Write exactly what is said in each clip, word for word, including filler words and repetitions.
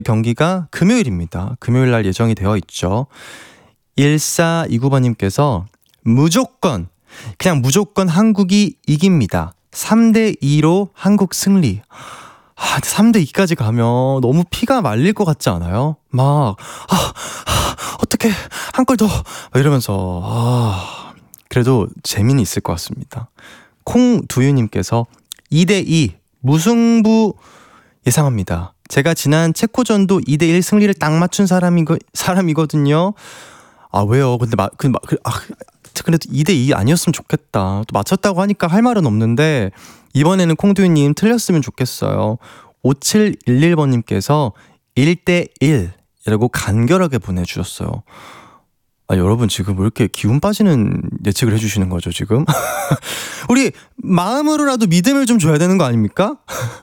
경기가 금요일입니다. 금요일 날 예정이 되어 있죠. 일사이구 번님께서 무조건, 그냥 무조건 한국이 이깁니다. 삼 대 이로 한국 승리. 아, 삼 대 이까지 가면 너무 피가 말릴 것 같지 않아요? 막, 아, 아 어떡해, 한 골 더. 이러면서, 아, 그래도 재미는 있을 것 같습니다. 콩두유님께서 이 대 이 무승부 예상합니다. 제가 지난 체코전도 이 대 일 승리를 딱 맞춘 사람이거, 사람이거든요. 아, 왜요? 근데, 마, 그, 마, 그, 아, 그래도 이 대 이 아니었으면 좋겠다. 또 맞췄다고 하니까 할 말은 없는데, 이번에는 콩두유님 틀렸으면 좋겠어요. 오칠일일 번님께서 일 대 일이라고 간결하게 보내주셨어요. 아, 여러분 지금 왜 이렇게 기운 빠지는 예측을 해주시는 거죠, 지금? 우리 마음으로라도 믿음을 좀 줘야 되는 거 아닙니까?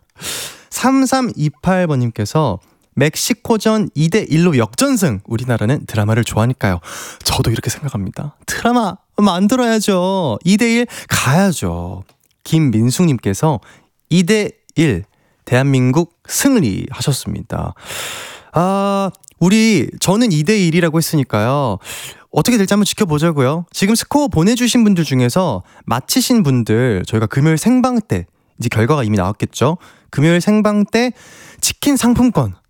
삼삼이팔 번님께서 멕시코전 이 대 일로 역전승. 우리나라는 드라마를 좋아하니까요. 저도 이렇게 생각합니다. 드라마 만들어야죠. 이 대 일 가야죠. 김민숙님께서 이 대 일 대한민국 승리 하셨습니다. 아, 우리 저는 이 대 일이라고 했으니까요. 어떻게 될지 한번 지켜보자고요. 지금 스코어 보내주신 분들 중에서 맞히신 분들 저희가 금요일 생방 때, 이제 결과가 이미 나왔겠죠. 금요일 생방 때 치킨 상품권